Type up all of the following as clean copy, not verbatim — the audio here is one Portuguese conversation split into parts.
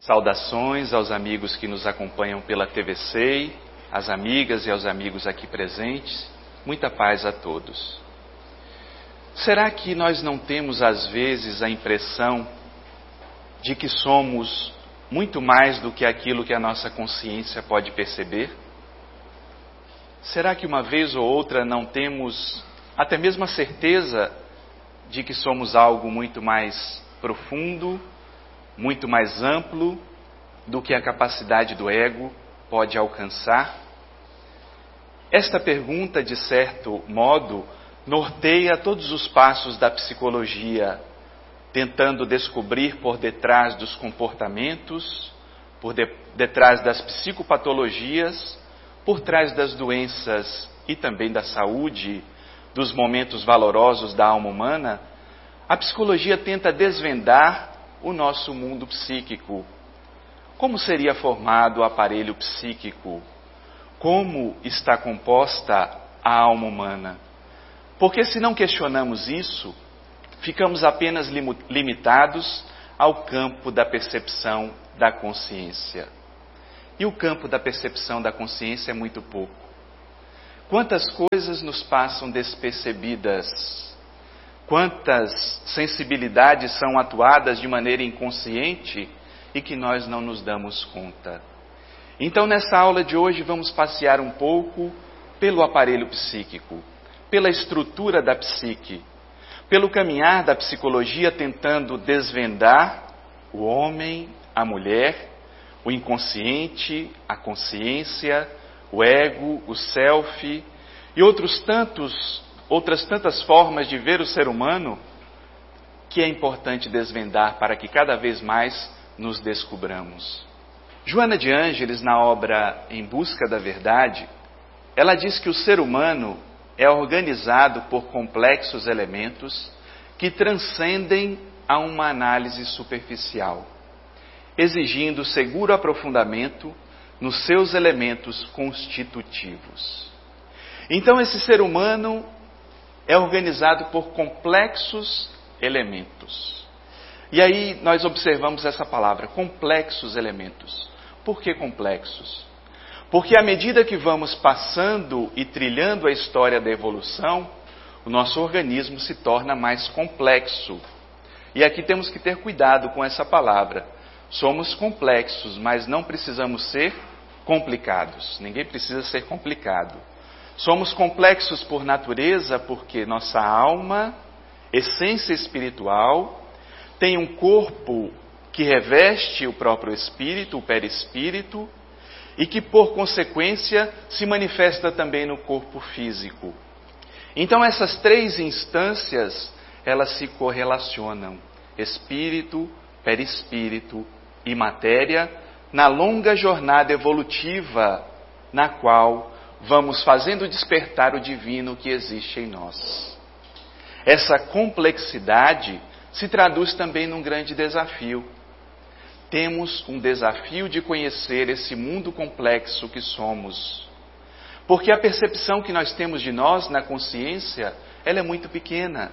Saudações aos amigos que nos acompanham pela TVCEI, às amigas e aos amigos aqui presentes. Muita paz a todos. Será que nós não temos às vezes a impressão de que somos muito mais do que aquilo que a nossa consciência pode perceber? Será que uma vez ou outra não temos até mesmo a certeza de que somos algo muito mais profundo, muito mais amplo do que a capacidade do ego pode alcançar? Esta pergunta, de certo modo, norteia todos os passos da psicologia, tentando descobrir por detrás dos comportamentos, por detrás das psicopatologias, por trás das doenças e também da saúde, dos momentos valorosos da alma humana. A psicologia tenta desvendar o nosso mundo psíquico. Como seria formado o aparelho psíquico? Como está composta a alma humana? Porque se não questionamos isso, ficamos apenas limitados ao campo da percepção da consciência. E o campo da percepção da consciência é muito pouco. Quantas coisas nos passam despercebidas? Quantas sensibilidades são atuadas de maneira inconsciente e que nós não nos damos conta? Então, nessa aula de hoje, vamos passear um pouco pelo aparelho psíquico, pela estrutura da psique, pelo caminhar da psicologia tentando desvendar o homem, a mulher, o inconsciente, a consciência, o ego, o self e outras tantas formas de ver o ser humano que é importante desvendar para que cada vez mais nos descubramos. Joana de Ângeles, na obra Em Busca da Verdade, ela diz que o ser humano é organizado por complexos elementos que transcendem a uma análise superficial, exigindo seguro aprofundamento nos seus elementos constitutivos. Então, esse ser humano é organizado por complexos elementos. E aí nós observamos essa palavra, complexos elementos. Por que complexos? Porque à medida que vamos passando e trilhando a história da evolução, o nosso organismo se torna mais complexo. E aqui temos que ter cuidado com essa palavra. Somos complexos, mas não precisamos ser complicados. Ninguém precisa ser complicado. Somos complexos por natureza porque nossa alma, essência espiritual, tem um corpo que reveste o próprio espírito, o perispírito, e que, por consequência, se manifesta também no corpo físico. Então, essas três instâncias, elas se correlacionam: espírito, perispírito e matéria, na longa jornada evolutiva, na qual vamos fazendo despertar o divino que existe em nós. Essa complexidade se traduz também num grande desafio. Temos um desafio de conhecer esse mundo complexo que somos. Porque a percepção que nós temos de nós na consciência, ela é muito pequena.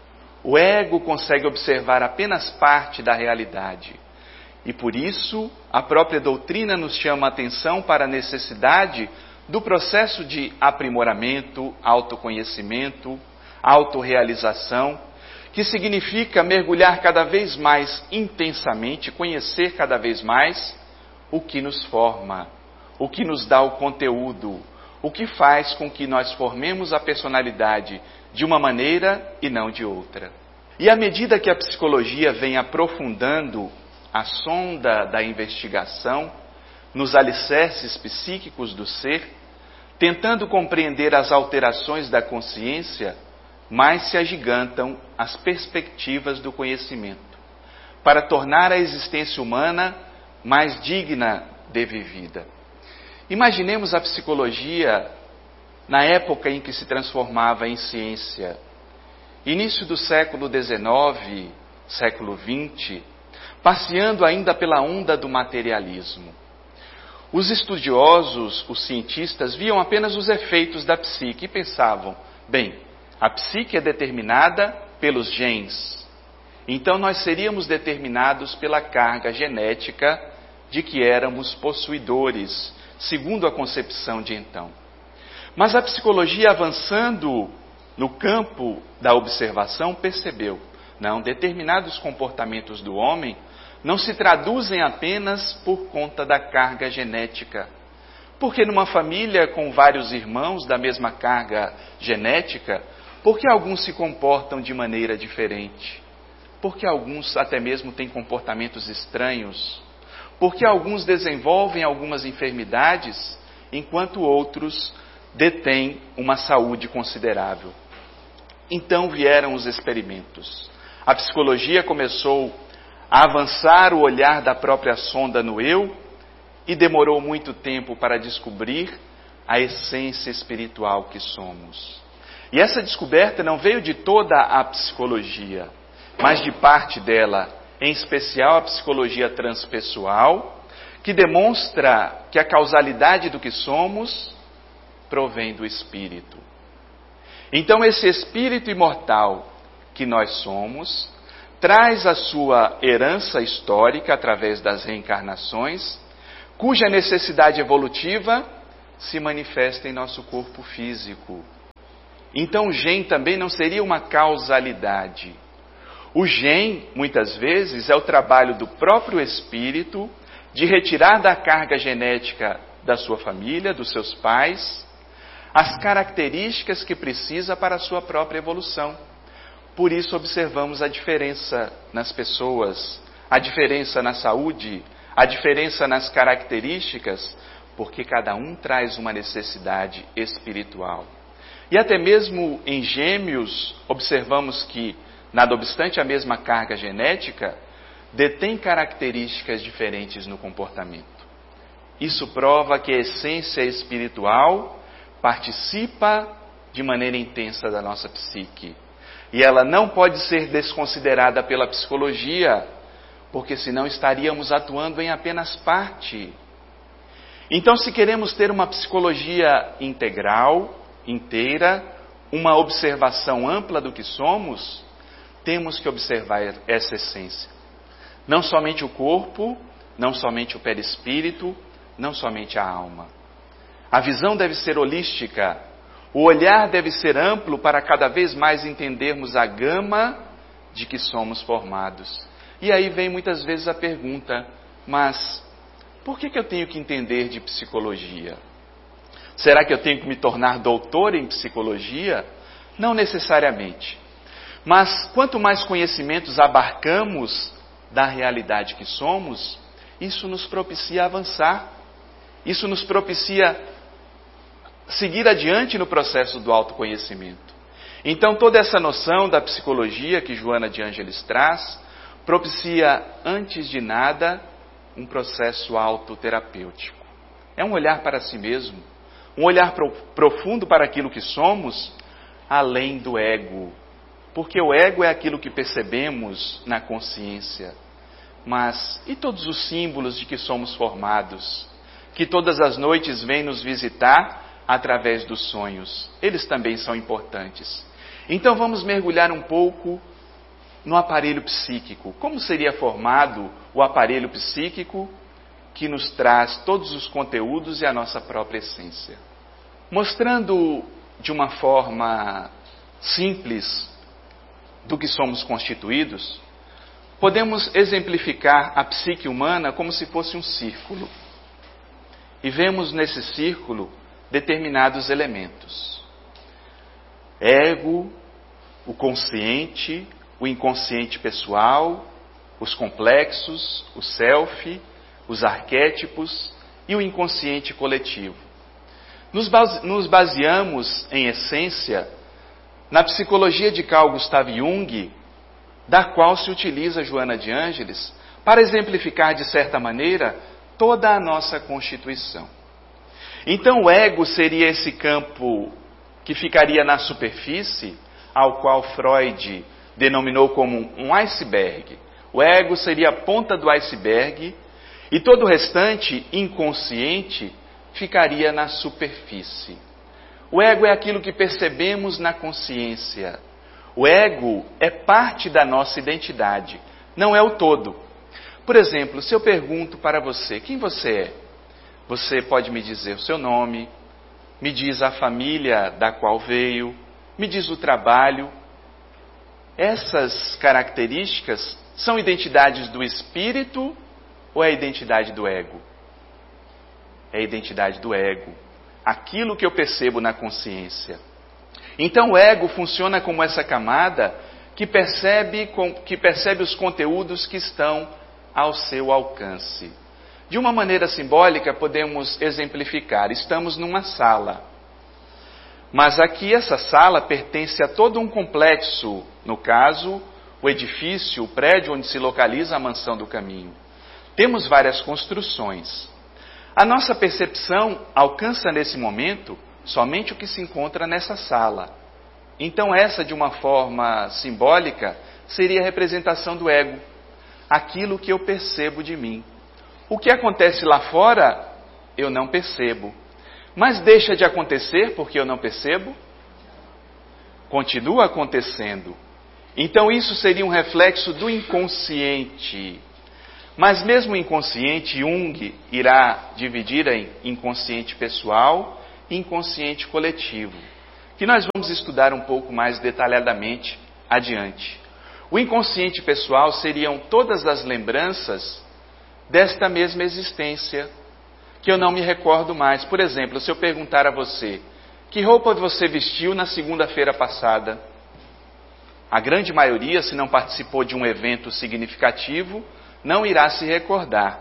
O ego consegue observar apenas parte da realidade. E por isso, a própria doutrina nos chama a atenção para a necessidade do processo de aprimoramento, autoconhecimento, autorrealização, que significa mergulhar cada vez mais intensamente, conhecer cada vez mais o que nos forma, o que nos dá o conteúdo, o que faz com que nós formemos a personalidade de uma maneira e não de outra. E à medida que a psicologia vem aprofundando a sonda da investigação nos alicerces psíquicos do ser, tentando compreender as alterações da consciência, mais se agigantam as perspectivas do conhecimento, para tornar a existência humana mais digna de vivida. Imaginemos a psicologia na época em que se transformava em ciência. Início do século XIX, século XX, passeando ainda pela onda do materialismo. Os estudiosos, os cientistas, viam apenas os efeitos da psique e pensavam, bem, a psique é determinada pelos genes. Então nós seríamos determinados pela carga genética de que éramos possuidores, segundo a concepção de então. Mas a psicologia, avançando no campo da observação, percebeu, não, determinados comportamentos do homem não se traduzem apenas por conta da carga genética. Porque numa família com vários irmãos da mesma carga genética, por que alguns se comportam de maneira diferente? Porque alguns até mesmo têm comportamentos estranhos? Porque alguns desenvolvem algumas enfermidades, enquanto outros detêm uma saúde considerável? Então vieram os experimentos. A psicologia começou a avançar o olhar da própria sonda no eu e demorou muito tempo para descobrir a essência espiritual que somos. E essa descoberta não veio de toda a psicologia, mas de parte dela, em especial a psicologia transpessoal, que demonstra que a causalidade do que somos provém do espírito. Então esse espírito imortal que nós somos traz a sua herança histórica através das reencarnações, cuja necessidade evolutiva se manifesta em nosso corpo físico. Então o gen também não seria uma causalidade. O gen, muitas vezes, é o trabalho do próprio espírito de retirar da carga genética da sua família, dos seus pais, as características que precisa para a sua própria evolução. Por isso observamos a diferença nas pessoas, a diferença na saúde, a diferença nas características, porque cada um traz uma necessidade espiritual. E até mesmo em gêmeos, observamos que, nada obstante a mesma carga genética, detém características diferentes no comportamento. Isso prova que a essência espiritual participa de maneira intensa da nossa psique. E ela não pode ser desconsiderada pela psicologia, porque senão estaríamos atuando em apenas parte. Então, se queremos ter uma psicologia integral, inteira, uma observação ampla do que somos, temos que observar essa essência. Não somente o corpo, não somente o perispírito, não somente a alma. A visão deve ser holística, o olhar deve ser amplo para cada vez mais entendermos a gama de que somos formados. E aí vem muitas vezes a pergunta, mas por que eu tenho que entender de psicologia? Será que eu tenho que me tornar doutor em psicologia? Não necessariamente. Mas quanto mais conhecimentos abarcamos da realidade que somos, isso nos propicia avançar. Isso nos propicia seguir adiante no processo do autoconhecimento. Então toda essa noção da psicologia que Joana de Ângeles traz, propicia, antes de nada, um processo autoterapêutico. É um olhar para si mesmo, um olhar profundo para aquilo que somos, além do ego. Porque o ego é aquilo que percebemos na consciência. Mas e todos os símbolos de que somos formados? Que todas as noites vêm nos visitar através dos sonhos. Eles também são importantes. Então vamos mergulhar um pouco no aparelho psíquico. Como seria formado o aparelho psíquico que nos traz todos os conteúdos e a nossa própria essência? Mostrando de uma forma simples do que somos constituídos, podemos exemplificar a psique humana como se fosse um círculo. E vemos nesse círculo determinados elementos. Ego, o consciente, o inconsciente pessoal, os complexos, o self, os arquétipos e o inconsciente coletivo. Nos baseamos, em essência, na psicologia de Carl Gustav Jung, da qual se utiliza Joana de Ângeles, para exemplificar, de certa maneira, toda a nossa constituição. Então o ego seria esse campo que ficaria na superfície, ao qual Freud denominou como um iceberg. O ego seria a ponta do iceberg e todo o restante, inconsciente, ficaria na superfície. O ego é aquilo que percebemos na consciência. O ego é parte da nossa identidade, não é o todo. Por exemplo, se eu pergunto para você, quem você é? Você pode me dizer o seu nome, me diz a família da qual veio, me diz o trabalho. Essas características são identidades do espírito ou é a identidade do ego? É a identidade do ego. Aquilo que eu percebo na consciência. Então o ego funciona como essa camada que percebe os conteúdos que estão ao seu alcance. De uma maneira simbólica, podemos exemplificar. Estamos numa sala. Mas aqui essa sala pertence a todo um complexo. No caso, o edifício, o prédio onde se localiza a mansão do caminho. Temos várias construções. A nossa percepção alcança nesse momento somente o que se encontra nessa sala. Então essa, de uma forma simbólica, seria a representação do ego. Aquilo que eu percebo de mim. O que acontece lá fora, eu não percebo. Mas deixa de acontecer porque eu não percebo? Continua acontecendo. Então isso seria um reflexo do inconsciente. Mas mesmo o inconsciente, Jung irá dividir em inconsciente pessoal e inconsciente coletivo, que nós vamos estudar um pouco mais detalhadamente adiante. O inconsciente pessoal seriam todas as lembranças desta mesma existência, que eu não me recordo mais. Por exemplo, se eu perguntar a você, que roupa você vestiu na segunda-feira passada? A grande maioria, se não participou de um evento significativo, não irá se recordar.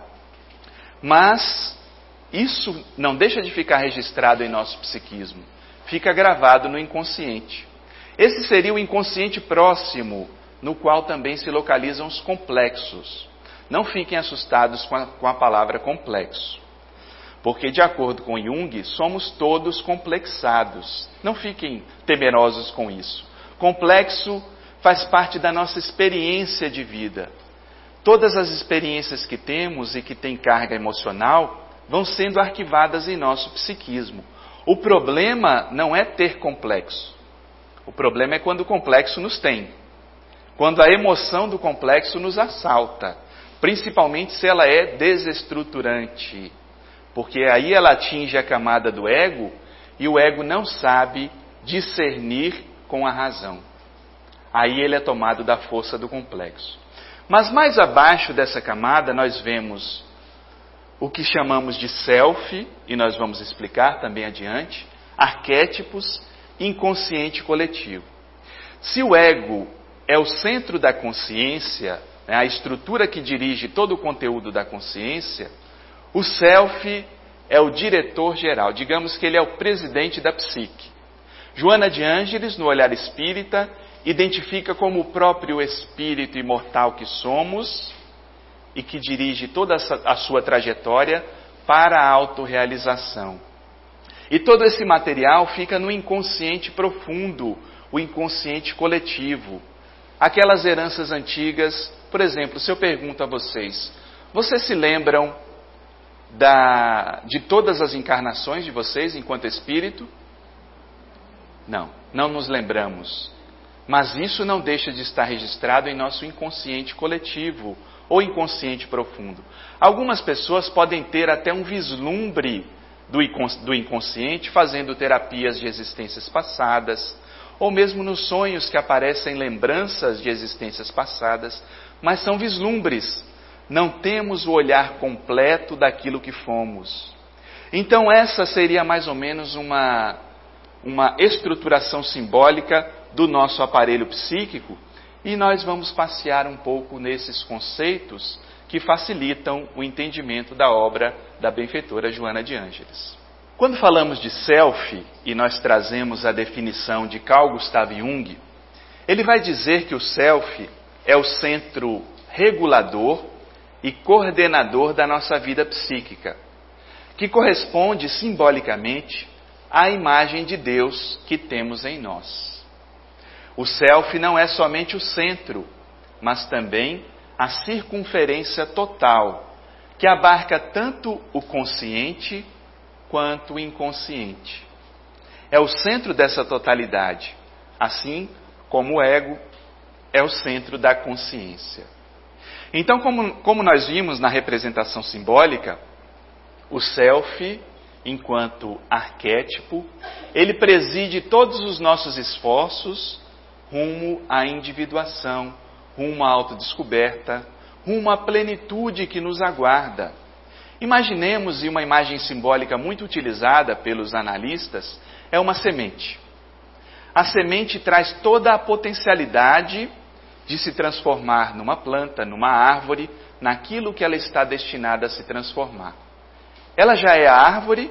Mas isso não deixa de ficar registrado em nosso psiquismo. Fica gravado no inconsciente. Esse seria o inconsciente próximo, no qual também se localizam os complexos. Não fiquem assustados com a palavra complexo. Porque, de acordo com Jung, somos todos complexados. Não fiquem temerosos com isso. Complexo faz parte da nossa experiência de vida. Todas as experiências que temos e que têm carga emocional vão sendo arquivadas em nosso psiquismo. O problema não é ter complexo. O problema é quando o complexo nos tem. Quando a emoção do complexo nos assalta. Principalmente se ela é desestruturante. Porque aí ela atinge a camada do ego e o ego não sabe discernir com a razão. Aí ele é tomado da força do complexo. Mas mais abaixo dessa camada nós vemos o que chamamos de self, e nós vamos explicar também adiante, arquétipos, inconsciente coletivo. Se o ego é o centro da consciência, a estrutura que dirige todo o conteúdo da consciência, o self é o diretor geral, digamos que ele é o presidente da psique. Joana de Ângeles, no Olhar Espírita, identifica como o próprio espírito imortal que somos e que dirige toda a sua trajetória para a autorrealização. E todo esse material fica no inconsciente profundo, o inconsciente coletivo. Aquelas heranças antigas, por exemplo, se eu pergunto a vocês, vocês se lembram de todas as encarnações de vocês enquanto espírito? Não nos lembramos. Mas isso não deixa de estar registrado em nosso inconsciente coletivo ou inconsciente profundo. Algumas pessoas podem ter até um vislumbre do inconsciente fazendo terapias de existências passadas, ou mesmo nos sonhos que aparecem lembranças de existências passadas, mas são vislumbres. Não temos o olhar completo daquilo que fomos. Então essa seria mais ou menos uma estruturação simbólica do nosso aparelho psíquico, e nós vamos passear um pouco nesses conceitos que facilitam o entendimento da obra da benfeitora Joana de Ângeles. Quando falamos de self, e nós trazemos a definição de Carl Gustav Jung, ele vai dizer que o self é o centro regulador e coordenador da nossa vida psíquica, que corresponde simbolicamente à imagem de Deus que temos em nós. O self não é somente o centro, mas também a circunferência total, que abarca tanto o consciente quanto o inconsciente. É o centro dessa totalidade, assim como o ego é o centro da consciência. Então, como nós vimos na representação simbólica, o self, enquanto arquétipo, ele preside todos os nossos esforços rumo à individuação, rumo à autodescoberta, rumo à plenitude que nos aguarda. Imaginemos, e uma imagem simbólica muito utilizada pelos analistas, é uma semente. A semente traz toda a potencialidade de se transformar numa planta, numa árvore, naquilo que ela está destinada a se transformar. Ela já é a árvore?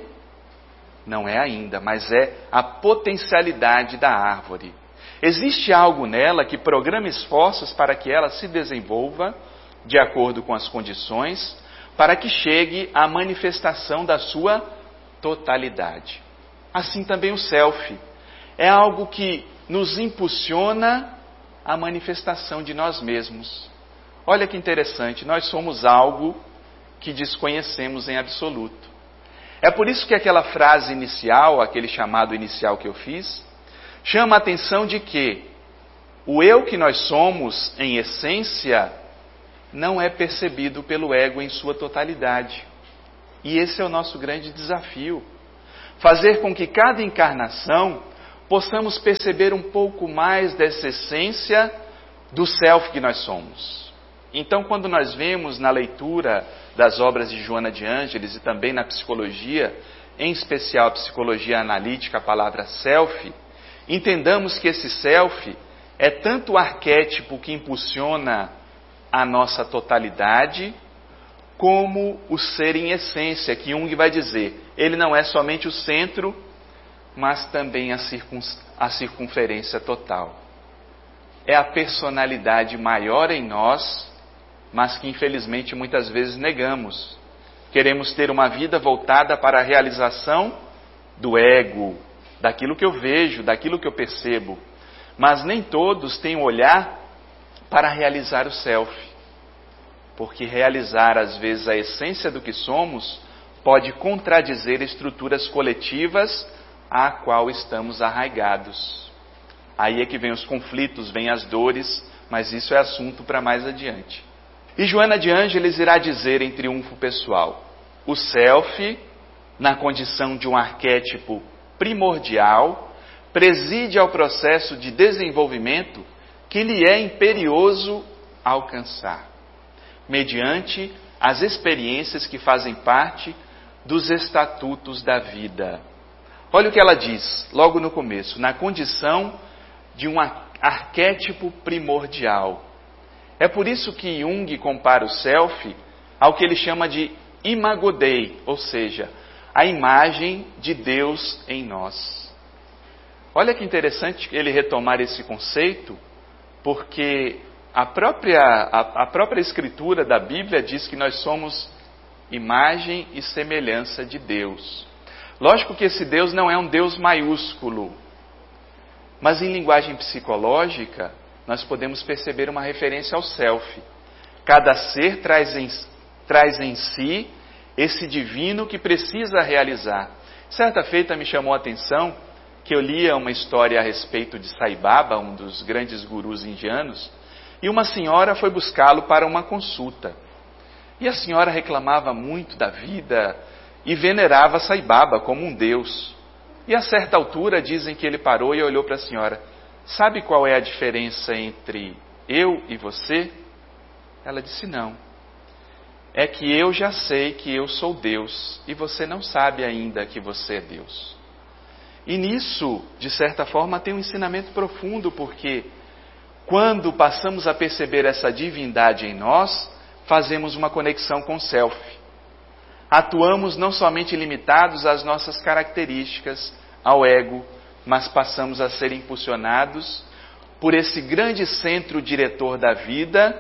Não é ainda, mas é a potencialidade da árvore. Existe algo nela que programa esforços para que ela se desenvolva de acordo com as condições, para que chegue à manifestação da sua totalidade. Assim também o self. É algo que nos impulsiona à manifestação de nós mesmos. Olha que interessante, nós somos algo que desconhecemos em absoluto. É por isso que aquela frase inicial, aquele chamado inicial que eu fiz, chama a atenção de que o eu que nós somos, em essência, não é percebido pelo ego em sua totalidade. E esse é o nosso grande desafio. Fazer com que cada encarnação possamos perceber um pouco mais dessa essência do self que nós somos. Então, quando nós vemos na leitura das obras de Joana de Ângeles e também na psicologia, em especial a psicologia analítica, a palavra self, entendamos que esse self é tanto o arquétipo que impulsiona a nossa totalidade, como o ser em essência, que Jung vai dizer, ele não é somente o centro, mas também a circunferência total. É a personalidade maior em nós, mas que infelizmente muitas vezes negamos. Queremos ter uma vida voltada para a realização do ego, daquilo que eu vejo, daquilo que eu percebo. Mas nem todos têm um olhar para realizar o self. Porque realizar, às vezes, a essência do que somos pode contradizer estruturas coletivas à qual estamos arraigados. Aí é que vem os conflitos, vem as dores, mas isso é assunto para mais adiante. E Joana de Ângeles irá dizer em triunfo pessoal, o self, na condição de um arquétipo primordial, preside ao processo de desenvolvimento que lhe é imperioso alcançar, mediante as experiências que fazem parte dos estatutos da vida. Olha o que ela diz, logo no começo, na condição de um arquétipo primordial. É por isso que Jung compara o self ao que ele chama de imago Dei, ou seja, a imagem de Deus em nós. Olha que interessante ele retomar esse conceito, porque a própria escritura da Bíblia diz que nós somos imagem e semelhança de Deus. Lógico que esse Deus não é um Deus maiúsculo, mas em linguagem psicológica, nós podemos perceber uma referência ao self. Cada ser traz em si esse divino que precisa realizar. Certa feita me chamou a atenção que eu lia uma história a respeito de Sai Baba, um dos grandes gurus indianos, e uma senhora foi buscá-lo para uma consulta. E a senhora reclamava muito da vida e venerava Sai Baba como um deus. E a certa altura dizem que ele parou e olhou para a senhora. Sabe qual é a diferença entre eu e você? Ela disse não. É que eu já sei que eu sou Deus e você não sabe ainda que você é Deus. E nisso, de certa forma, tem um ensinamento profundo, porque quando passamos a perceber essa divindade em nós, fazemos uma conexão com o self. Atuamos não somente limitados às nossas características, ao ego, mas passamos a ser impulsionados por esse grande centro diretor da vida,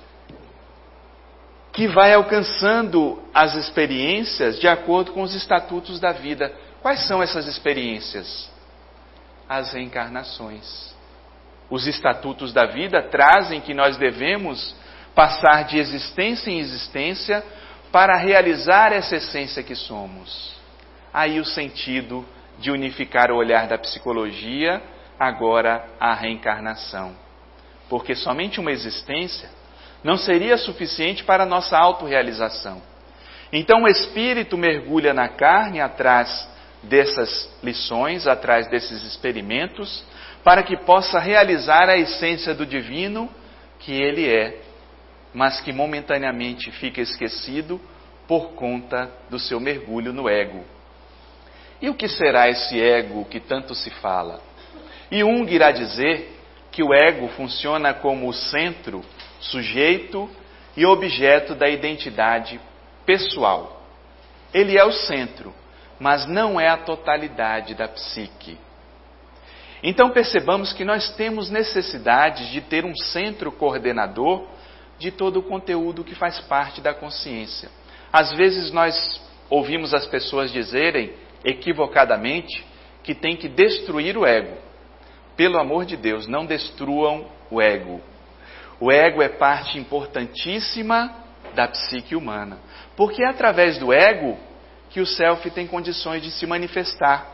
que vai alcançando as experiências de acordo com os estatutos da vida. Quais são essas experiências? As reencarnações. Os estatutos da vida trazem que nós devemos passar de existência em existência para realizar essa essência que somos. Aí o sentido de unificar o olhar da psicologia, agora a reencarnação. Porque somente uma existência não seria suficiente para a nossa autorrealização. Então o espírito mergulha na carne atrás dessas lições, atrás desses experimentos, para que possa realizar a essência do divino que ele é, mas que momentaneamente fica esquecido por conta do seu mergulho no ego. E o que será esse ego que tanto se fala? Jung irá dizer que o ego funciona como o centro, sujeito e objeto da identidade pessoal. Ele é o centro, mas não é a totalidade da psique. Então percebamos que nós temos necessidade de ter um centro coordenador de todo o conteúdo que faz parte da consciência. Às vezes nós ouvimos as pessoas dizerem, equivocadamente, que tem que destruir o ego. Pelo amor de Deus, não destruam o ego. O ego é parte importantíssima da psique humana, porque é através do ego que o self tem condições de se manifestar.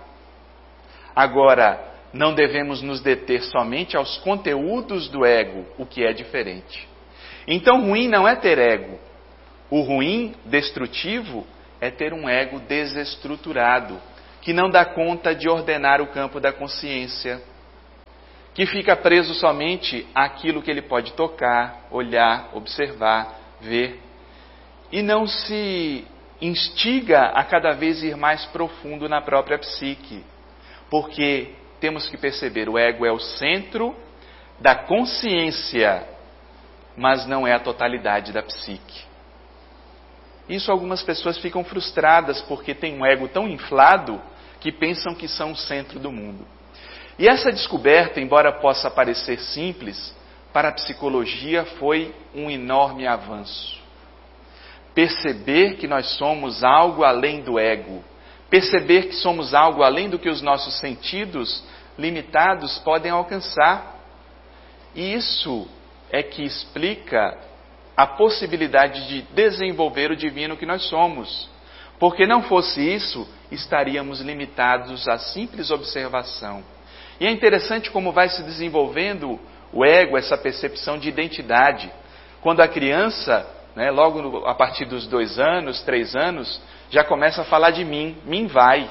Agora, não devemos nos deter somente aos conteúdos do ego, o que é diferente. Então, ruim não é ter ego. O ruim, destrutivo, é ter um ego desestruturado, que não dá conta de ordenar o campo da consciência, que fica preso somente àquilo que ele pode tocar, olhar, observar, ver, e não se instiga a cada vez ir mais profundo na própria psique, porque temos que perceber, o ego é o centro da consciência, mas não é a totalidade da psique. Isso algumas pessoas ficam frustradas porque têm um ego tão inflado que pensam que são o centro do mundo. E essa descoberta, embora possa parecer simples, para a psicologia foi um enorme avanço. Perceber que nós somos algo além do ego, perceber que somos algo além do que os nossos sentidos limitados podem alcançar. E isso é que explica a possibilidade de desenvolver o divino que nós somos. Porque não fosse isso, estaríamos limitados à simples observação. E é interessante como vai se desenvolvendo o ego, essa percepção de identidade. Quando a criança, logo a partir dos 2 anos, 3 anos, já começa a falar de mim vai,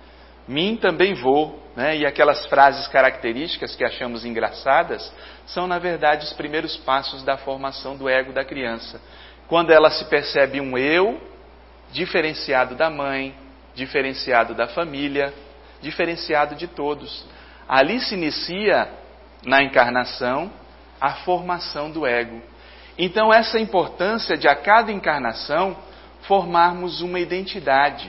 mim também vou. E aquelas frases características que achamos engraçadas, são na verdade os primeiros passos da formação do ego da criança. Quando ela se percebe um eu, diferenciado da mãe, diferenciado da família, diferenciado de todos. Ali se inicia, na encarnação, a formação do ego. Então essa importância de a cada encarnação formarmos uma identidade.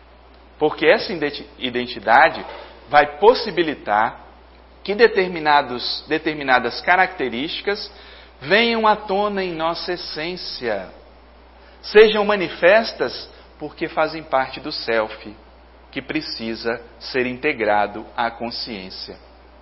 Porque essa identidade vai possibilitar que determinadas características venham à tona em nossa essência. Sejam manifestas porque fazem parte do self, que precisa ser integrado à consciência.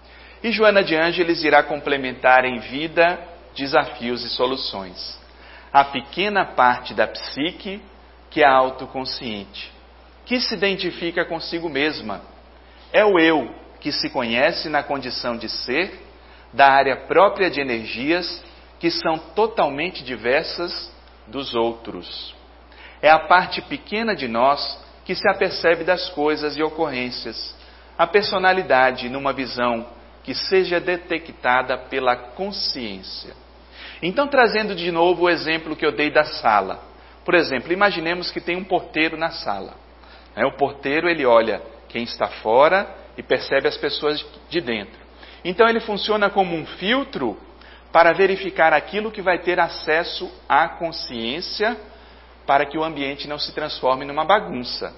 E Joana de Ângeles irá complementar em vida, desafios e soluções. A pequena parte da psique que é a autoconsciente, que se identifica consigo mesma. É o eu que se conhece na condição de ser, da área própria de energias que são totalmente diversas dos outros. É a parte pequena de nós que se apercebe das coisas e ocorrências. A personalidade numa visão que seja detectada pela consciência. Então, trazendo de novo o exemplo que eu dei da sala. Por exemplo, imaginemos que tem um porteiro na sala. O porteiro, ele olha quem está fora e percebe as pessoas de dentro. Então ele funciona como um filtro para verificar aquilo que vai ter acesso à consciência, para que o ambiente não se transforme numa bagunça.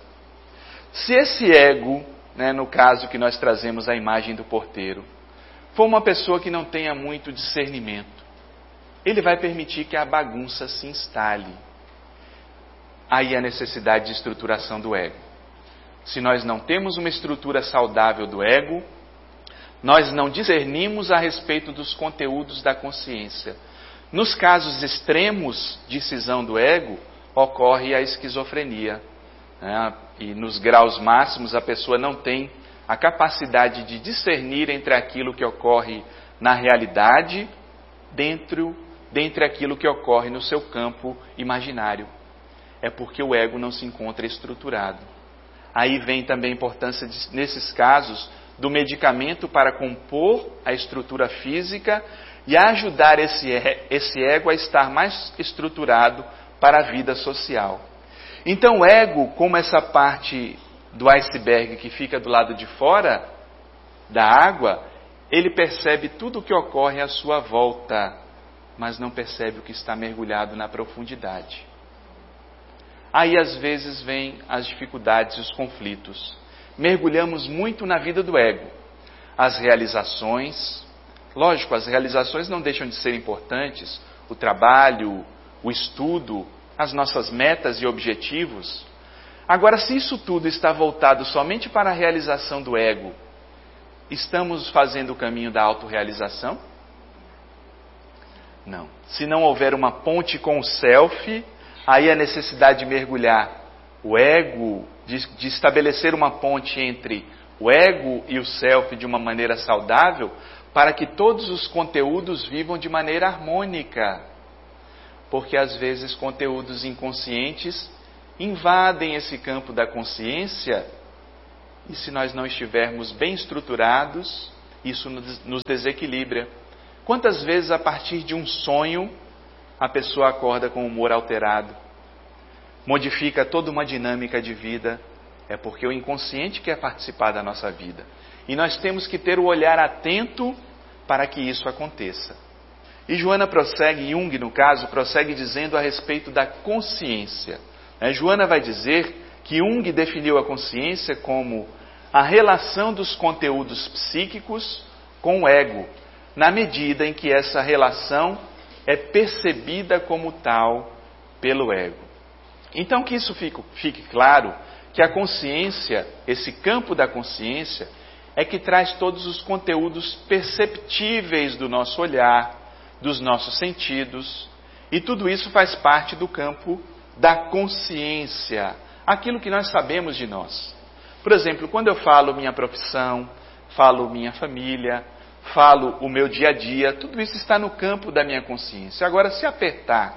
Se esse ego, no caso que nós trazemos a imagem do porteiro, for uma pessoa que não tenha muito discernimento, ele vai permitir que a bagunça se instale. Aí a necessidade de estruturação do ego. Se nós não temos uma estrutura saudável do ego, nós não discernimos a respeito dos conteúdos da consciência. Nos casos extremos de cisão do ego, ocorre a esquizofrenia. E nos graus máximos a pessoa não tem a capacidade de discernir entre aquilo que ocorre na realidade, dentro dentre aquilo que ocorre no seu campo imaginário. É porque o ego não se encontra estruturado. Aí vem também a importância, nesses casos, do medicamento para compor a estrutura física e ajudar esse ego a estar mais estruturado para a vida social. Então o ego, como essa parte do iceberg que fica do lado de fora da água, ele percebe tudo o que ocorre à sua volta, mas não percebe o que está mergulhado na profundidade. Aí às vezes vêm as dificuldades e os conflitos. Mergulhamos muito na vida do ego. As realizações, lógico, as realizações não deixam de ser importantes, o trabalho, o estudo, as nossas metas e objetivos. Agora, se isso tudo está voltado somente para a realização do ego, estamos fazendo o caminho da autorrealização? Não. Se não houver uma ponte com o self, aí a necessidade de mergulhar o ego, de estabelecer uma ponte entre o ego e o self de uma maneira saudável, para que todos os conteúdos vivam de maneira harmônica. Porque às vezes conteúdos inconscientes invadem esse campo da consciência, e se nós não estivermos bem estruturados, isso nos desequilibra. Quantas vezes a partir de um sonho a pessoa acorda com o humor alterado, modifica toda uma dinâmica de vida? É porque o inconsciente quer participar da nossa vida. E nós temos que ter o olhar atento para que isso aconteça. E Joana prossegue, Jung no caso, prossegue dizendo a respeito da consciência. Joana vai dizer que Jung definiu a consciência como a relação dos conteúdos psíquicos com o ego, na medida em que essa relação é percebida como tal pelo ego. Então que isso fique claro, que a consciência, esse campo da consciência, é que traz todos os conteúdos perceptíveis do nosso olhar, dos nossos sentidos, e tudo isso faz parte do campo da consciência, aquilo que nós sabemos de nós. Por exemplo, quando eu falo minha profissão, falo minha família, falo o meu dia a dia, tudo isso está no campo da minha consciência. Agora, se apertar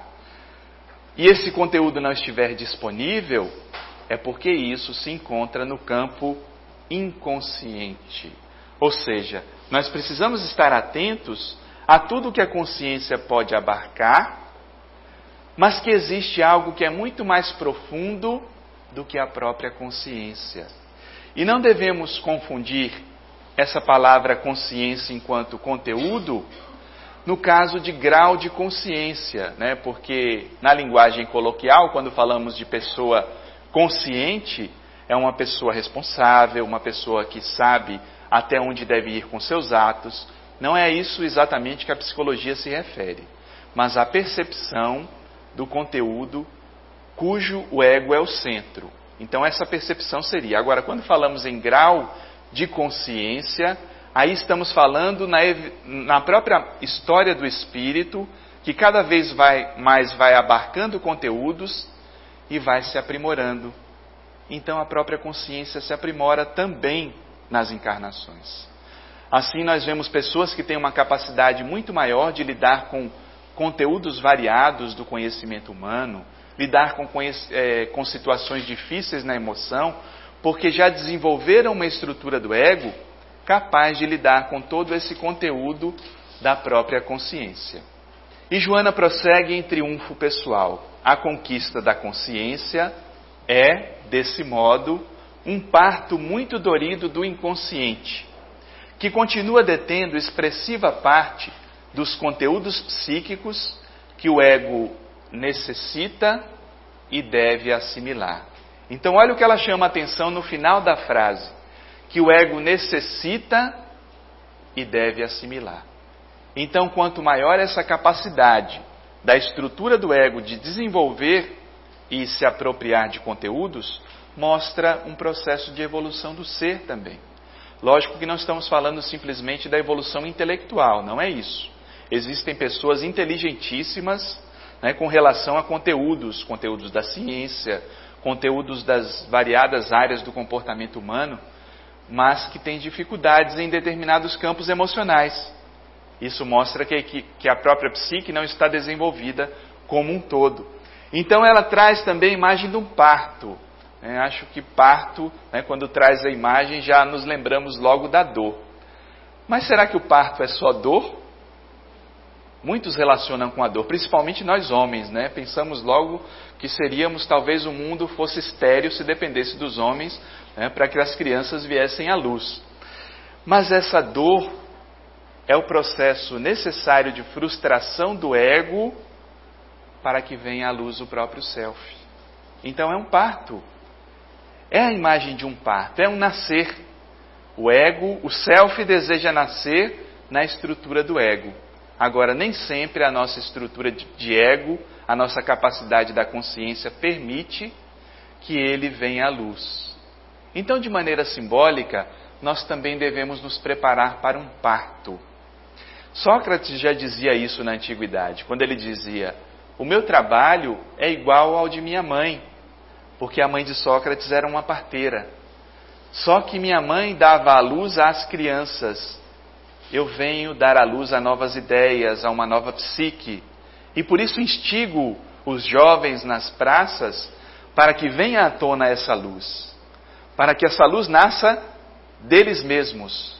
e esse conteúdo não estiver disponível, é porque isso se encontra no campo inconsciente. Ou seja, nós precisamos estar atentos a tudo que a consciência pode abarcar, mas que existe algo que é muito mais profundo do que a própria consciência. E não devemos confundir essa palavra consciência enquanto conteúdo no caso de grau de consciência, né? Porque na linguagem coloquial, quando falamos de pessoa consciente, é uma pessoa responsável, uma pessoa que sabe até onde deve ir com seus atos. Não é isso exatamente que a psicologia se refere, mas a percepção do conteúdo cujo o ego é o centro. Então essa percepção seria. Agora, quando falamos em grau de consciência, aí estamos falando na própria história do espírito, que cada vez mais vai abarcando conteúdos e vai se aprimorando. Então a própria consciência se aprimora também nas encarnações. Assim nós vemos pessoas que têm uma capacidade muito maior de lidar com conteúdos variados do conhecimento humano, lidar com situações difíceis na emoção, porque já desenvolveram uma estrutura do ego capaz de lidar com todo esse conteúdo da própria consciência. E Joana prossegue em triunfo pessoal. A conquista da consciência é, desse modo, um parto muito dorido do inconsciente, que continua detendo expressiva parte dos conteúdos psíquicos que o ego necessita e deve assimilar. Então, olha o que ela chama a atenção no final da frase, que o ego necessita e deve assimilar. Então, quanto maior essa capacidade da estrutura do ego de desenvolver e se apropriar de conteúdos, mostra um processo de evolução do ser também. Lógico que não estamos falando simplesmente da evolução intelectual, não é isso. Existem pessoas inteligentíssimas, né, com relação a conteúdos da ciência, conteúdos das variadas áreas do comportamento humano, mas que têm dificuldades em determinados campos emocionais. Isso mostra que a própria psique não está desenvolvida como um todo. Então ela traz também a imagem de um parto. Acho que parto, quando traz a imagem, já nos lembramos logo da dor. Mas será que o parto é só dor? Muitos relacionam com a dor, principalmente nós homens, Pensamos logo que seríamos, talvez o mundo fosse estéril se dependesse dos homens, para que as crianças viessem à luz. Mas essa dor é o processo necessário de frustração do ego para que venha à luz o próprio self. Então é um parto. É a imagem de um parto, é um nascer. O ego, o self deseja nascer na estrutura do ego. Agora, nem sempre a nossa estrutura de ego, a nossa capacidade da consciência permite que ele venha à luz. Então, de maneira simbólica, nós também devemos nos preparar para um parto. Sócrates já dizia isso na antiguidade, quando ele dizia: o meu trabalho é igual ao de minha mãe, porque a mãe de Sócrates era uma parteira. Só que minha mãe dava à luz às crianças. Eu venho dar à luz a novas ideias, a uma nova psique. E por isso instigo os jovens nas praças para que venha à tona essa luz. Para que essa luz nasça deles mesmos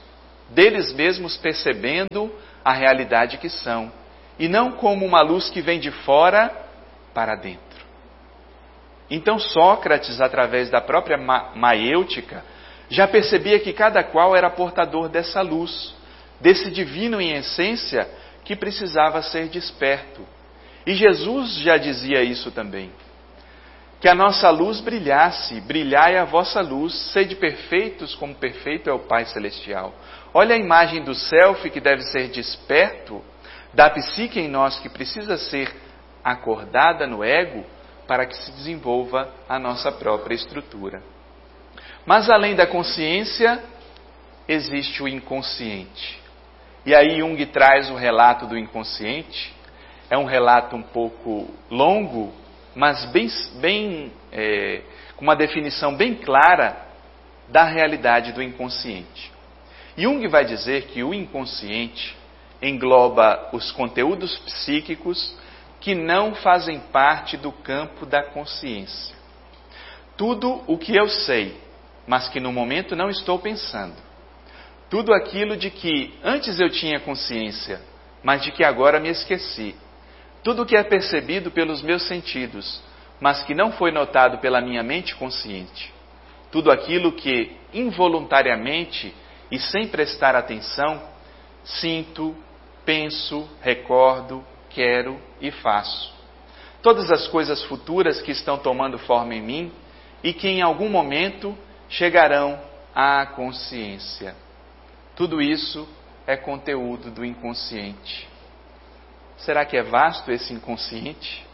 percebendo a realidade que são. E não como uma luz que vem de fora para dentro. Então Sócrates, através da própria maiêutica, já percebia que cada qual era portador dessa luz, desse divino em essência que precisava ser desperto. E Jesus já dizia isso também. Que a nossa luz brilhasse, brilhai a vossa luz, sede perfeitos como perfeito é o Pai Celestial. Olha a imagem do self que deve ser desperto, da psique em nós que precisa ser acordada no ego para que se desenvolva a nossa própria estrutura. Mas além da consciência, existe o inconsciente. E aí Jung traz o relato do inconsciente. É um relato um pouco longo, mas com uma definição bem clara da realidade do inconsciente. Jung vai dizer que o inconsciente engloba os conteúdos psíquicos que não fazem parte do campo da consciência. Tudo o que eu sei, mas que no momento não estou pensando. Tudo aquilo de que antes eu tinha consciência, mas de que agora me esqueci. Tudo o que é percebido pelos meus sentidos, mas que não foi notado pela minha mente consciente. Tudo aquilo que involuntariamente e sem prestar atenção, sinto, penso, recordo, quero e faço. Todas as coisas futuras que estão tomando forma em mim e que em algum momento chegarão à consciência. Tudo isso é conteúdo do inconsciente. Será que é vasto esse inconsciente?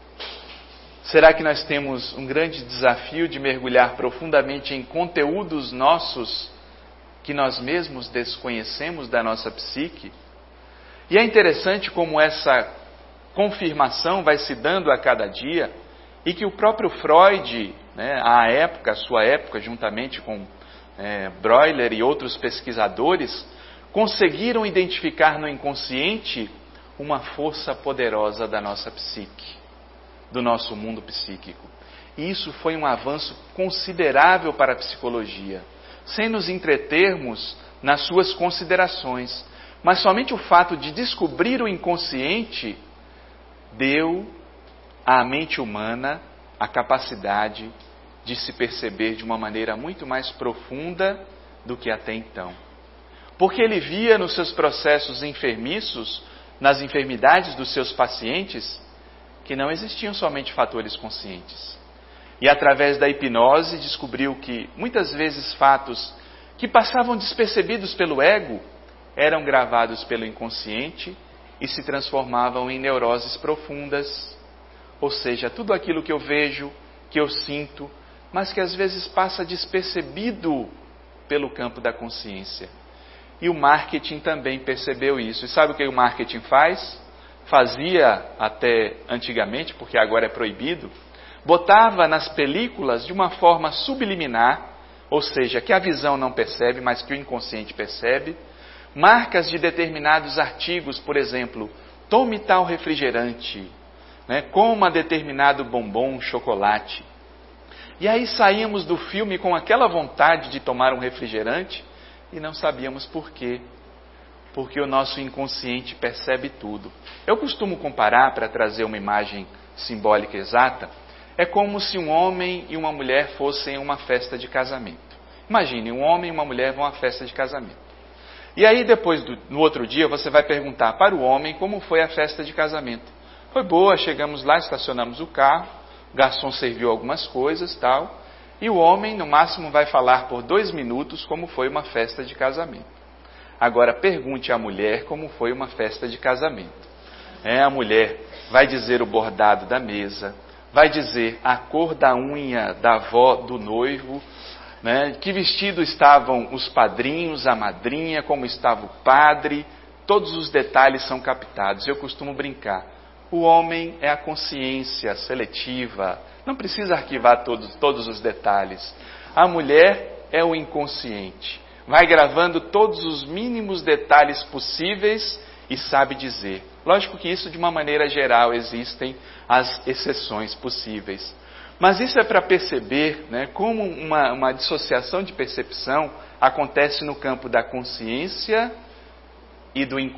Será que nós temos um grande desafio de mergulhar profundamente em conteúdos nossos que nós mesmos desconhecemos da nossa psique? E é interessante como essa confirmação vai se dando a cada dia e que o próprio Freud, a sua época, juntamente com Breuer e outros pesquisadores, conseguiram identificar no inconsciente uma força poderosa da nossa psique, do nosso mundo psíquico. E isso foi um avanço considerável para a psicologia, sem nos entretermos nas suas considerações, mas somente o fato de descobrir o inconsciente deu à mente humana a capacidade de se perceber de uma maneira muito mais profunda do que até então. Porque ele via nos seus processos enfermiços, nas enfermidades dos seus pacientes, que não existiam somente fatores conscientes. E através da hipnose descobriu que muitas vezes fatos que passavam despercebidos pelo ego eram gravados pelo inconsciente e se transformavam em neuroses profundas. Ou seja, tudo aquilo que eu vejo, que eu sinto, mas que às vezes passa despercebido pelo campo da consciência. E o marketing também percebeu isso. E sabe o que o marketing faz? Fazia até antigamente, porque agora é proibido, botava nas películas de uma forma subliminar, ou seja, que a visão não percebe, mas que o inconsciente percebe, marcas de determinados artigos, por exemplo, tome tal refrigerante, né? Coma determinado bombom, chocolate. E aí saímos do filme com aquela vontade de tomar um refrigerante e não sabíamos por quê. Porque o nosso inconsciente percebe tudo. Eu costumo comparar, para trazer uma imagem simbólica exata, é como se um homem e uma mulher fossem a uma festa de casamento. Imagine, um homem e uma mulher vão à festa de casamento. E aí depois, no outro dia, você vai perguntar para o homem como foi a festa de casamento. Foi boa, chegamos lá, estacionamos o carro, o garçom serviu algumas coisas, tal, e o homem, no máximo, vai falar por 2 minutos como foi uma festa de casamento. Agora, pergunte à mulher como foi uma festa de casamento. A mulher vai dizer o bordado da mesa, vai dizer a cor da unha da avó do noivo, né? Que vestido estavam os padrinhos, a madrinha, como estava o padre, todos os detalhes são captados. Eu costumo brincar, o homem é a consciência seletiva, não precisa arquivar todos os detalhes. A mulher é o inconsciente, vai gravando todos os mínimos detalhes possíveis e sabe dizer. Lógico que isso, de uma maneira geral, existem as exceções possíveis. Mas isso é para perceber, né, como uma dissociação de percepção acontece no campo da consciência e do inconsciente.